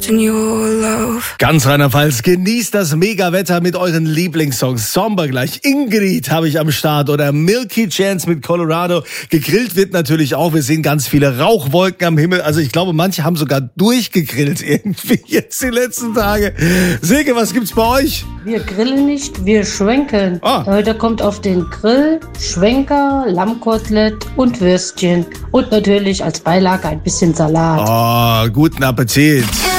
Ganz Rheinland-Pfalz, genießt das Mega-Wetter mit euren Lieblingssongs. Somber gleich. Ingrid habe ich am Start oder Milky Chance mit Colorado. Gegrillt wird natürlich auch. Wir sehen ganz viele Rauchwolken am Himmel. Also ich glaube, manche haben sogar durchgegrillt irgendwie jetzt die letzten Tage. Silke, was gibt's bei euch? Wir grillen nicht, wir schwenken. Heute kommt auf den Grill Schwenker, Lammkotelett und Würstchen. Und natürlich als Beilage ein bisschen Salat. Oh, guten Appetit.